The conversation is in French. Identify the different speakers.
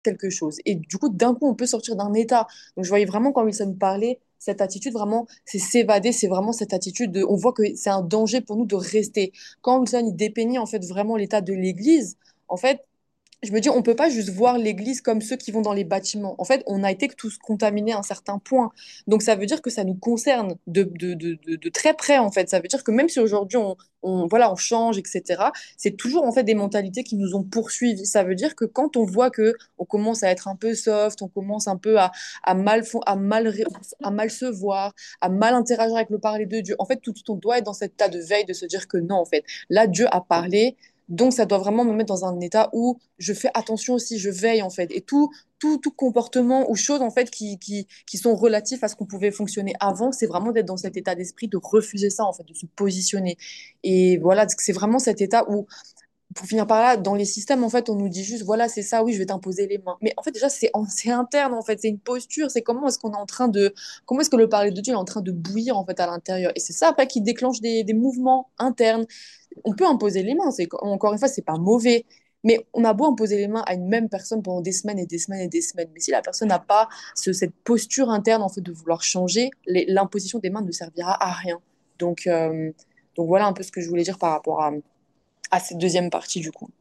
Speaker 1: quelque chose. Et du coup, d'un coup, on peut sortir d'un état. Donc, je voyais vraiment quand Wilson parlait, cette attitude, vraiment, c'est s'évader, c'est vraiment cette attitude de, on voit que c'est un danger pour nous de rester. Quand Wilson, il dépeignait, en fait, vraiment l'état de l'Église, en fait, je me dis, on peut pas juste voir l'Église comme ceux qui vont dans les bâtiments. En fait, on a été tous contaminés à un certain point. Donc, ça veut dire que ça nous concerne de très près, en fait. Ça veut dire que même si aujourd'hui, voilà, on change, etc., c'est toujours, en fait, des mentalités qui nous ont poursuivis. Ça veut dire que quand on voit que on commence à être un peu soft, on commence un peu à mal se voir, à mal interagir avec le parler de Dieu, en fait, tout de suite, on doit être dans cet état de veille de se dire que non, en fait, là, Dieu a parlé. Donc, ça doit vraiment me mettre dans un état où je fais attention aussi, je veille en fait. Et tout comportement ou choses en fait qui sont relatifs à ce qu'on pouvait fonctionner avant, c'est vraiment d'être dans cet état d'esprit, de refuser ça en fait, de se positionner. Et voilà, c'est vraiment cet état où, pour finir par là, dans les systèmes, en fait, on nous dit juste, voilà, c'est ça, oui, je vais t'imposer les mains. Mais en fait, déjà, c'est interne, en fait, c'est une posture, c'est comment est-ce que le parler de Dieu est en train de bouillir, en fait, à l'intérieur. Et c'est ça, après, qui déclenche des mouvements internes. On peut imposer les mains, encore une fois, c'est pas mauvais. Mais on a beau imposer les mains à une même personne pendant des semaines et des semaines et des semaines. Mais si la personne n'a pas cette posture interne, en fait, de vouloir changer, l'imposition des mains ne servira à rien. Donc, euh, donc voilà un peu ce que je voulais dire par rapport à cette deuxième partie, du coup.